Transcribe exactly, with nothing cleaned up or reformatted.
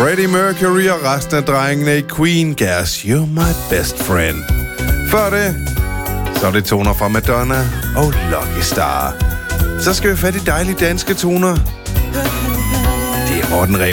Freddie Mercury og resten af drengene i Queen Gas, You're My Best Friend. Før det, så er det toner fra Madonna og Lucky Star. Så skal vi fat i dejlige danske toner. Det er Morten Rem.